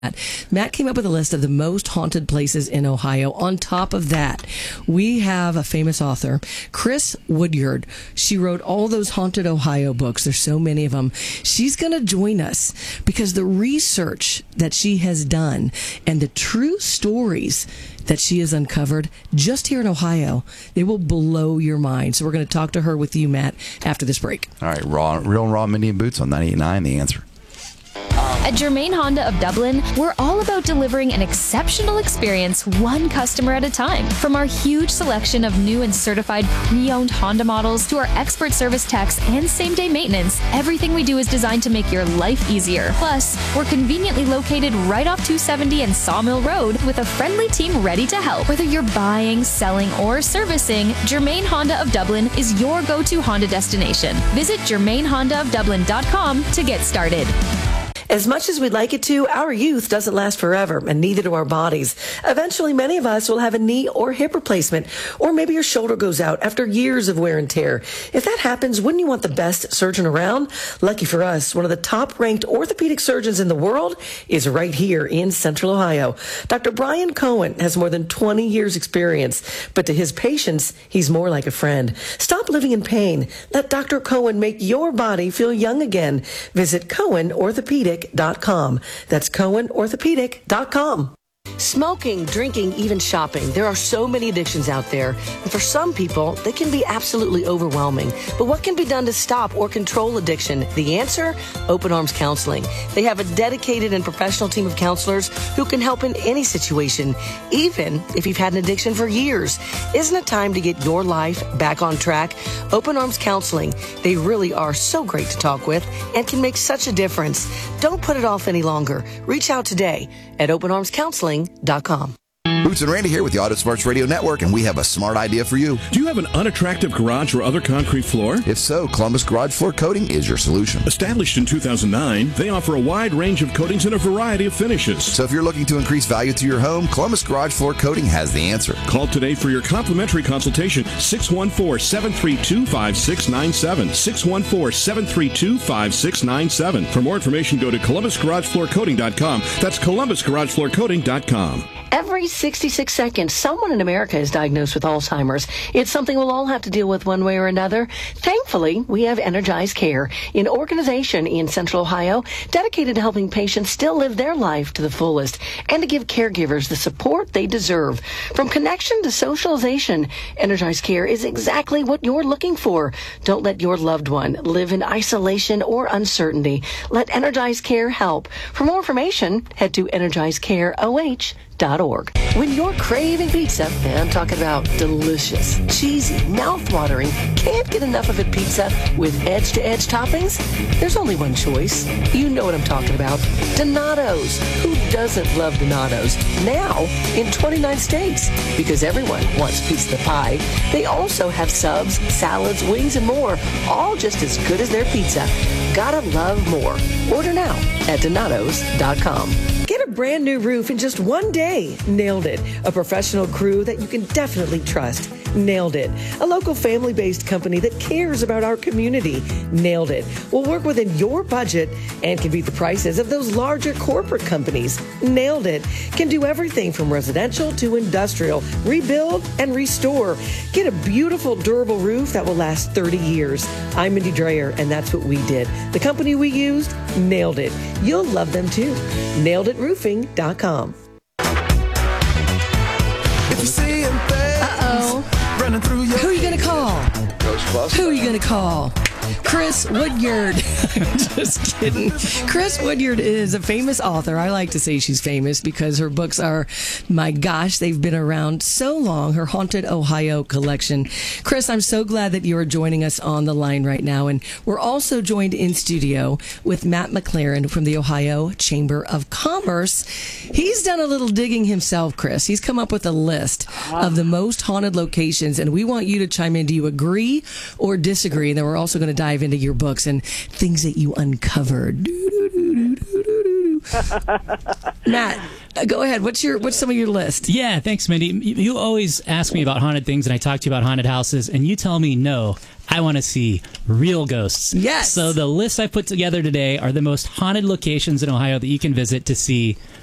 Matt came up with a list of the most haunted places in Ohio. On top of that, we have a famous author, Chris Woodyard. She wrote all those Haunted Ohio books. There's so many of them. She's going to join us because the research that she has done and the true stories that she has uncovered just here in Ohio, they will blow your mind. So we're going to talk to her with you, Matt, after this break. All right, Real and Raw Mindy and Boots on 98.9 The Answer. At Germain Honda of Dublin, we're all about delivering an exceptional experience one customer at a time. From our huge selection of new and certified pre-owned Honda models to our expert service techs and same-day maintenance, everything we do is designed to make your life easier. Plus, we're conveniently located right off 270 and Sawmill Road with a friendly team ready to help. Whether you're buying, selling, or servicing, Germain Honda of Dublin is your go-to Honda destination. Visit GermainHondaofDublin.com to get started. As much as we'd like it to, our youth doesn't last forever, and neither do our bodies. Eventually, many of us will have a knee or hip replacement, or maybe your shoulder goes out after years of wear and tear. If that happens, wouldn't you want the best surgeon around? Lucky for us, one of the top-ranked orthopedic surgeons in the world is right here in Central Ohio. Dr. Brian Cohen has more than 20 years' experience, but to his patients, he's more like a friend. Stop living in pain. Let Dr. Cohen make your body feel young again. Visit CohenOrthopedic.com. That's CohenOrthopedic.com. Smoking, drinking, even shopping. There are so many addictions out there. And for some people, they can be absolutely overwhelming. But what can be done to stop or control addiction? The answer? Open Arms Counseling. They have a dedicated and professional team of counselors who can help in any situation, even if you've had an addiction for years. Isn't it time to get your life back on track? Open Arms Counseling. They really are so great to talk with and can make such a difference. Don't put it off any longer. Reach out today at openarmscounseling.com. Boots and Randy here with the Auto Smarts Radio Network, and we have a smart idea for you. Do you have an unattractive garage or other concrete floor? If so, Columbus Garage Floor Coating is your solution. Established in 2009, they offer a wide range of coatings in a variety of finishes. So if you're looking to increase value to your home, Columbus Garage Floor Coating has the answer. Call today for your complimentary consultation, 614-732-5697, 614-732-5697. For more information, go to ColumbusGarageFloorCoating.com. That's ColumbusGarageFloorCoating.com. Every 66 seconds, someone in America is diagnosed with Alzheimer's. It's something we'll all have to deal with one way or another. Thankfully, we have Energize Care, an organization in Central Ohio dedicated to helping patients still live their life to the fullest and to give caregivers the support they deserve. From connection to socialization, Energize Care is exactly what you're looking for. Don't let your loved one live in isolation or uncertainty. Let Energize Care help. For more information, head to EnergizeCareOH.org. When you're craving pizza, and I'm talking about delicious, cheesy, mouth-watering, can't get enough of it pizza with edge-to-edge toppings, there's only one choice. You know what I'm talking about. Donato's. Who doesn't love Donato's? Now in 29 states. Because everyone wants piece of the pie. They also have subs, salads, wings, and more, all just as good as their pizza. Gotta love more. Order now at Donatos.com. Get a brand new roof in just one day. Nailed it. A professional crew that you can definitely trust. Nailed it. A local family-based company that cares about our community. Nailed it. Will work within your budget and can beat the prices of those larger corporate companies. Nailed it. Can do everything from residential to industrial. Rebuild and restore. Get a beautiful, durable roof that will last 30 years. I'm Mindy Dreyer, and that's what we did. The company we used, nailed it. You'll love them too. NailedItRoofing.com. If you see him running through your Who are you going to call? Ghostbusters. Who are you going to call? Chris Woodyard. Just kidding. Chris Woodyard is a famous author. I like to say she's famous because her books are, my gosh, they've been around so long. Her Haunted Ohio collection. Chris, I'm so glad that you are joining us on the line right now. And we're also joined in studio with Matt McLaren from the Ohio Chamber of Commerce. He's done a little digging himself, Chris. He's come up with a list of the most haunted locations, and we want you to chime in. Do you agree or disagree? And then we're also going to dive into your books and things that you uncovered. Matt, go ahead. What's some of your list? Yeah, thanks, Mindy. You always ask me about haunted things, and I talk to you about haunted houses, and you tell me no. I want to see real ghosts. Yes. So the list I put together today are the most haunted locations in Ohio that you can visit to see